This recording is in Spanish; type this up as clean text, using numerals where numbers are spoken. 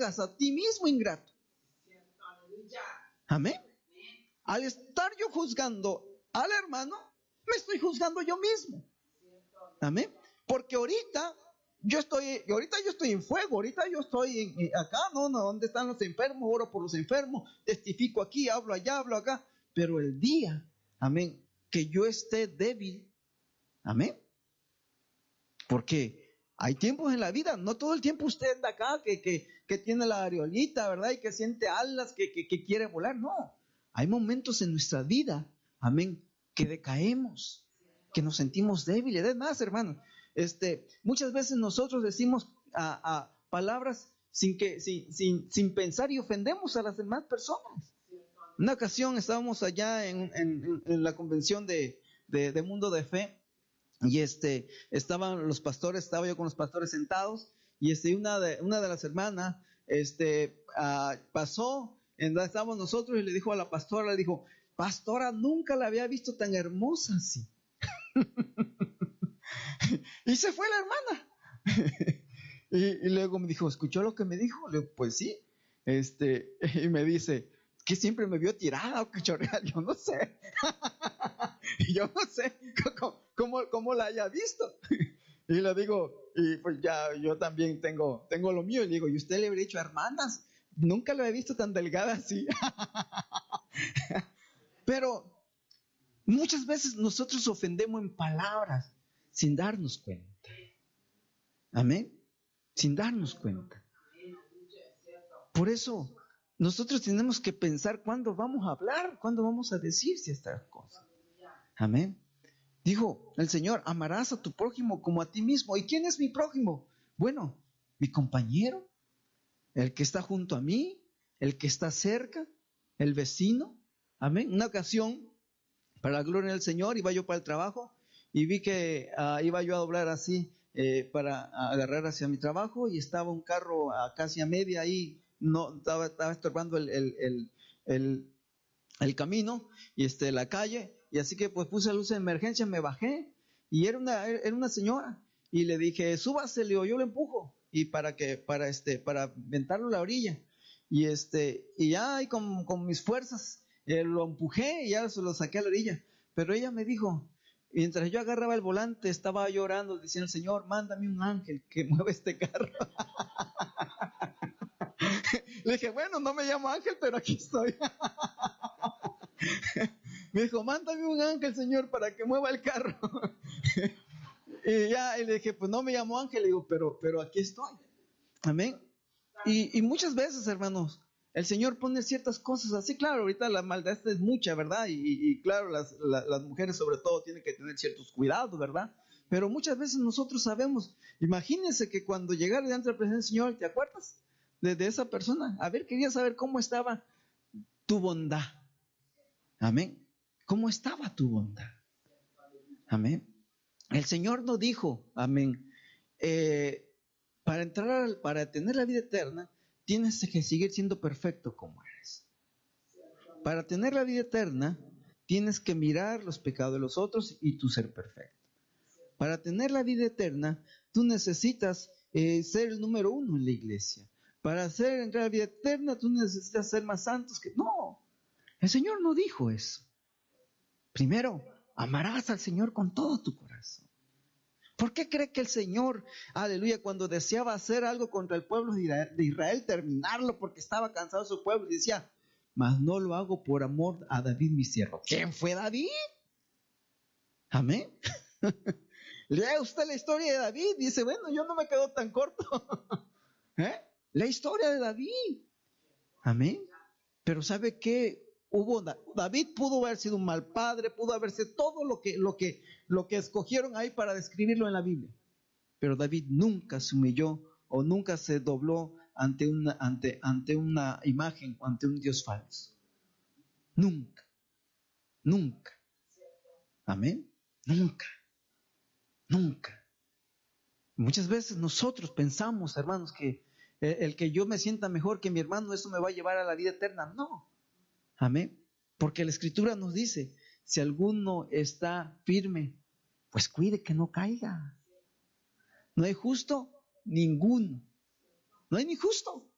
juzgas a ti mismo, ingrato. Amén. Al estar yo juzgando al hermano, me estoy juzgando yo mismo. Amén. Porque ahorita yo estoy en fuego, ahorita yo estoy acá, no, ¿dónde están los enfermos? Oro por los enfermos, testifico aquí, hablo allá, hablo acá. Pero el día, amén, que yo esté débil, amén. Porque hay tiempos en la vida, no todo el tiempo usted anda acá, que tiene la areolita, ¿verdad? Y que siente alas, que quiere volar, no. Hay momentos en nuestra vida, amén, que decaemos, que nos sentimos débiles. Es más, hermano, muchas veces nosotros decimos a palabras sin pensar y ofendemos a las demás personas. Una ocasión estábamos allá en la convención de Mundo de Fe, y estaban los pastores, estaba yo con los pastores sentados, y una de las hermanas pasó, estábamos nosotros, y le dijo a la pastora, le dijo: pastora, nunca la había visto tan hermosa así. Y se fue la hermana. Y luego me dijo: ¿escuchó lo que me dijo? Le digo: pues sí. Y me dice: ¿que siempre me vio tirada o que chorrear? Yo no sé. Yo no sé cómo la haya visto. Y le digo, y pues ya yo también tengo lo mío. Y le digo: ¿y usted le habría dicho, hermanas? Nunca lo he visto tan delgada así. Pero muchas veces nosotros ofendemos en palabras sin darnos cuenta. Amén. Sin darnos cuenta. Por eso nosotros tenemos que pensar cuándo vamos a hablar, cuándo vamos a decir ciertas cosas. Amén. Dijo el Señor: amarás a tu prójimo como a ti mismo. ¿Y quién es mi prójimo? Bueno, mi compañero, el que está junto a mí, el que está cerca, el vecino. Amén. Una ocasión, para la gloria del Señor, iba yo para el trabajo y vi que iba yo a doblar así para agarrar hacia mi trabajo, y estaba un carro casi a media ahí, no estaba estorbando el camino y la calle, y así que pues puse luz de emergencia, me bajé, y era una señora, y le dije: súbase, le digo, yo lo empujo, y para aventarlo a la orilla, y ya ahí con mis fuerzas lo empujé y ya se lo saqué a la orilla. Pero ella me dijo, mientras yo agarraba el volante, estaba llorando, diciendo: Señor, mándame un ángel que mueva este carro. Le dije: bueno, no me llamo Ángel, pero aquí estoy. Me dijo: mándame un ángel, Señor, para que mueva el carro. Y le dije: pues no me llamo Ángel. Le digo: pero aquí estoy. Amén. Y muchas veces, hermanos, el Señor pone ciertas cosas así. Claro, ahorita la maldad es mucha, ¿verdad? Y claro, las mujeres sobre todo tienen que tener ciertos cuidados, ¿verdad? Pero muchas veces nosotros sabemos. Imagínense que cuando llegara delante de la presencia del Señor, ¿te acuerdas de esa persona? A ver, quería saber cómo estaba tu bondad. Amén. ¿Cómo estaba tu bondad? Amén. El Señor nos dijo, amén, para tener la vida eterna, tienes que seguir siendo perfecto como eres. Para tener la vida eterna, tienes que mirar los pecados de los otros y tú ser perfecto. Para tener la vida eterna, tú necesitas ser el número 1 en la iglesia. Para entrar a la vida eterna, tú necesitas ser más santos que... No, el Señor no dijo eso. Primero, amarás al Señor con todo tu corazón. ¿Por qué cree que el Señor, aleluya, cuando deseaba hacer algo contra el pueblo de Israel, terminarlo porque estaba cansado de su pueblo, y decía: mas no lo hago por amor a David mi siervo? ¿Quién fue David? Amén. Lea usted la historia de David, dice: bueno, yo no me quedo tan corto. La historia de David. Amén. Pero ¿sabe qué? David pudo haber sido un mal padre, pudo haber sido todo lo que escogieron ahí para describirlo en la Biblia. Pero David nunca se humilló o nunca se dobló ante una imagen, ante un Dios falso. Nunca. Nunca. Amén. Nunca. Nunca. Muchas veces nosotros pensamos, hermanos, que el que yo me sienta mejor que mi hermano, eso me va a llevar a la vida eterna. No. Amén. Porque la Escritura nos dice: si alguno está firme, pues cuide que no caiga. No hay justo ninguno. No hay ni justo.